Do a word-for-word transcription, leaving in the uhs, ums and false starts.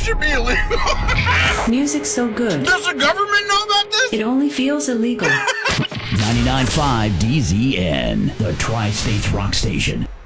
This should be illegal. Music's so good. Does the government know about this? It only feels illegal. ninety-nine point five D Z N, the Tri-States Rock Station.